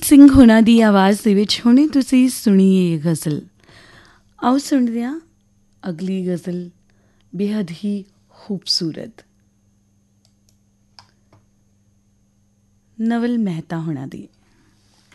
ਸਿੰਘ ਹੁਣਾਂ ਦੀ ਆਵਾਜ਼ ਦੇ ਵਿੱਚ ਹੁਣੇ ਤੁਸੀਂ ਸੁਣੀ ਇਹ ਗਜ਼ਲ। ਆਓ ਸੁਣਦੇ ਹਾਂ ਅਗਲੀ ਗਜ਼ਲ, ਬੇਹੱਦ ਹੀ ਖੂਬਸੂਰਤ ਨਵਲ ਮਹਿਤਾ ਹੁਣਾਂ ਦੀ।